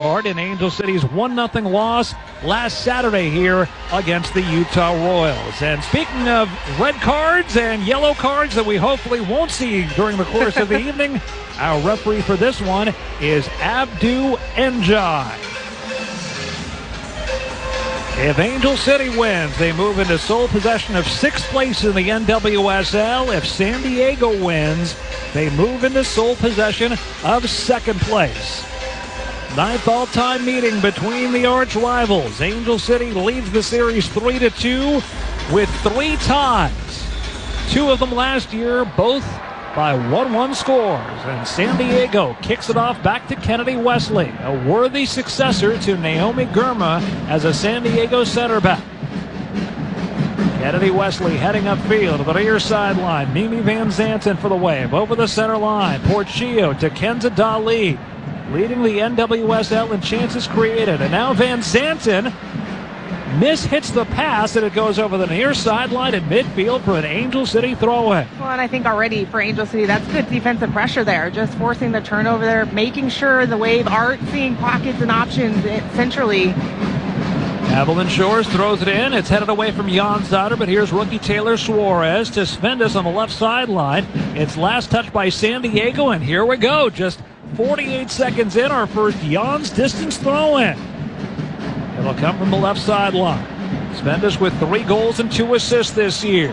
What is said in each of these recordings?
part in Angel City's 1-0 loss last Saturday here against the Utah Royals. And speaking of red cards and yellow cards that we hopefully won't see during the course of the evening, our referee for this one is Abdu Njai. If Angel City wins, they move into sole possession of 6th place in the NWSL. If San Diego wins, they move into sole possession of 2nd place. 9th all-time meeting between the arch rivals. Angel City leads the series 3-2 with 3 ties. 2 of them last year, both by 1-1 scores. And San Diego kicks it off back to Kennedy Wesley, a worthy successor to Naomi Girma as a San Diego center back. Kennedy Wesley heading upfield to the near sideline. Mimi Van Zanten for the wave. Over the center line. Porchio to Kenza Dali, leading the NWSL in chances created. And now Van Zanten mishits the pass, and it goes over the near sideline in midfield for an Angel City throw-in. Well, and I think already for Angel City, that's good defensive pressure there. Just forcing the turnover there, making sure the Wave aren't seeing pockets and options centrally. Evelyn Shores throws it in. It's headed away from Jansdotter, but here's rookie Taylor Suarez to Svendas on the left sideline. It's last touched by San Diego, and here we go. Just 48 seconds in, our first Jans distance throw-in. It'll come from the left sideline. Svendas with 3 goals and 2 assists this year.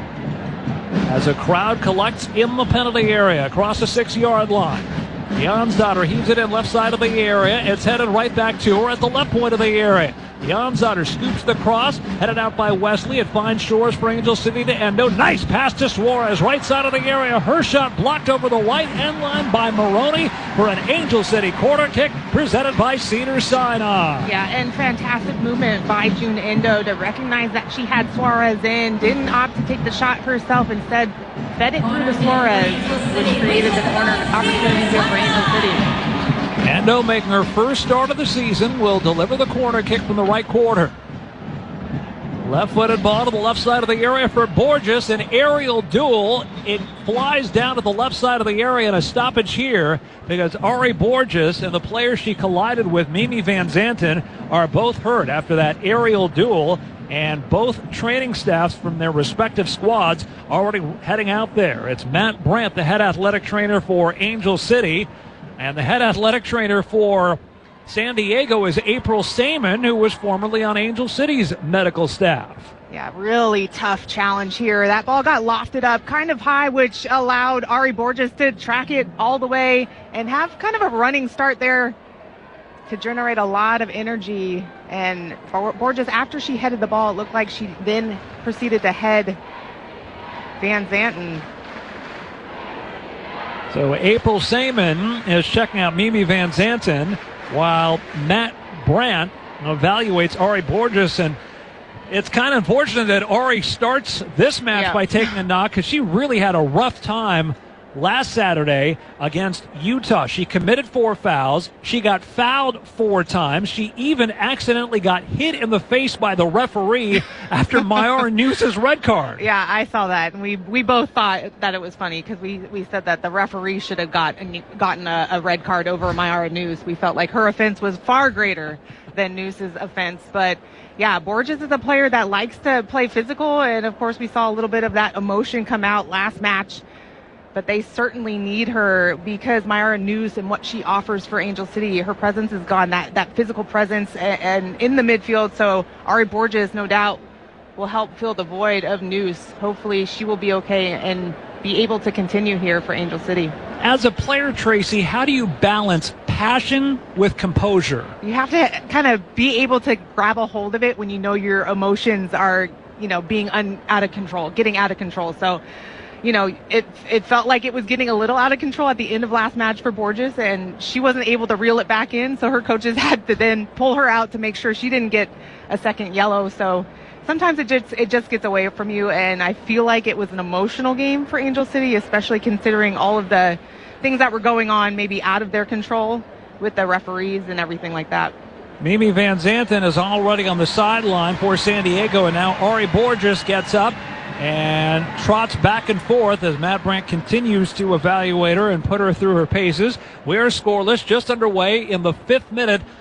As a crowd collects in the penalty area across the 6-yard line. Jansdotter heaves it in left side of the area. It's headed right back to her at the left point of the area. Jansdotter scoops the cross, headed out by Wesley. It finds Shores for Angel City to Endo. Nice pass to Suarez, right side of the area. Her shot blocked over the white end line by Maroney for an Angel City corner kick presented by Cedars-Sinai. Yeah, and fantastic movement by June Endo to recognize that she had Suarez in. Didn't opt to take the shot herself. Instead, fed it through to Suarez, which created the corner opportunity here for Angel City. Endo, making her first start of the season, will deliver the corner kick from the right quarter. Left-footed ball to the left side of the area for Borges. An aerial duel. It flies down to the left side of the area, and a stoppage here because Ari Borges and the player she collided with, Mimi Van Zanten, are both hurt after that aerial duel. And both training staffs from their respective squads already heading out there. It's Matt Brandt, the head athletic trainer for Angel City. And the head athletic trainer for San Diego is April Saman, who was formerly on Angel City's medical staff. Yeah, really tough challenge here. That ball got lofted up kind of high, which allowed Ari Borges to track it all the way and have kind of a running start there to generate a lot of energy. And Borges, after she headed the ball, it looked like she then proceeded to head Van Zanten. So April Saman is checking out Mimi Van Zanten while Matt Brandt evaluates Ari Borges. And it's kind of unfortunate that Ari starts this match by taking a knock because she really had a rough time last Saturday against Utah. She committed 4 fouls. She got fouled 4 times. She even accidentally got hit in the face by the referee after Mayara News's red card. Yeah, I saw that. And we both thought that it was funny because we said that the referee should have gotten a red card over Mayara News. We felt like her offense was far greater than News's offense. But yeah, Borges is a player that likes to play physical. And of course, we saw a little bit of that emotion come out last match. But they certainly need her because Mayara News and what she offers for Angel City, her presence is gone, that physical presence and in the midfield. So Ari Borges, no doubt, will help fill the void of News. Hopefully she will be okay and be able to continue here for Angel City. As a player, Tracy, how do you balance passion with composure? You have to kind of be able to grab a hold of it when you know your emotions are, being out of control, getting out of control. So, it felt like it was getting a little out of control at the end of last match for Borges, and she wasn't able to reel it back in, so her coaches had to then pull her out to make sure she didn't get a second yellow. So sometimes it just gets away from you, and I feel like it was an emotional game for Angel City, especially considering all of the things that were going on maybe out of their control with the referees and everything like that. Mimi Van Zanten is already on the sideline for San Diego, and now Ari Borges gets up and trots back and forth as Matt Brandt continues to evaluate her and put her through her paces. We are scoreless, just underway in the 5th minute